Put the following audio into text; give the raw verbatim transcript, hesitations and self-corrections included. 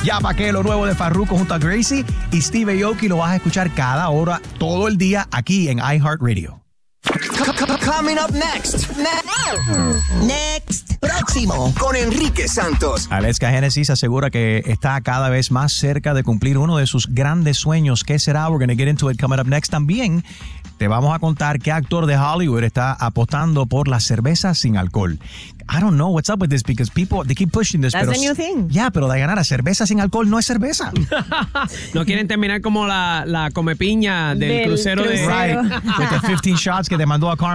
Ya pa' qué, lo nuevo de Farruko junto a Gracie y Steve Aoki lo vas a escuchar cada hora, todo el día, aquí en iHeartRadio. Coming up next. Next. Próximo. Con Enrique Santos. Aleska Genesis asegura que está cada vez más cerca de cumplir uno de sus grandes sueños. ¿Qué será? We're going to get into it coming up next. También te vamos a contar qué actor de Hollywood está apostando por la cerveza sin alcohol. I don't know what's up with this because people, they keep pushing this. That's pero, a new thing. Ya, pero de ganar a cerveza sin alcohol no es cerveza. No quieren terminar como la, la comepiña del, Del crucero, crucero. de... Right. With the fifteen shots que te mandó a Carmen.